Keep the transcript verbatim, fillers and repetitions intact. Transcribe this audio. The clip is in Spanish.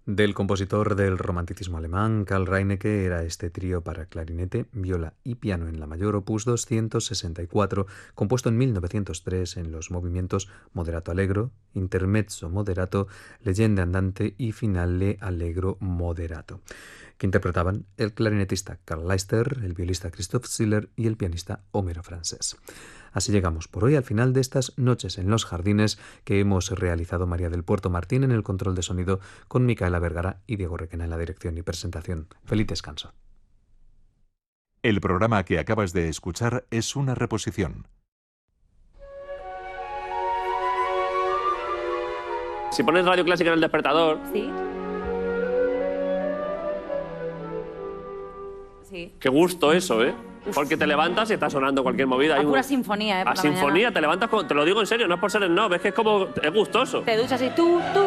Del compositor del romanticismo alemán, Karl Reinecke, era este trío para clarinete, viola y piano en la mayor, opus doscientos sesenta y cuatro, compuesto en mil novecientos tres en los movimientos moderato allegro, intermezzo moderato, leggenda andante y finale allegro moderato, que interpretaban el clarinetista Karl Leister, el violista Christoph Ziller y el pianista Homero Francés. Así llegamos por hoy al final de estas Noches en los Jardines que hemos realizado María del Puerto Martín en el control de sonido, con Micaela Vergara y Diego Requena en la dirección y presentación. Feliz descanso. El programa que acabas de escuchar es una reposición. Si pones Radio Clásica en el despertador... Sí. Sí. Qué gusto eso, ¿eh? Porque te levantas y está sonando cualquier movida. A Hay pura un... sinfonía, ¿eh? Por A la sinfonía, mañana. te levantas con... Te lo digo en serio, no es por ser el no, es que es como... Es gustoso. Te duchas y tú, tú.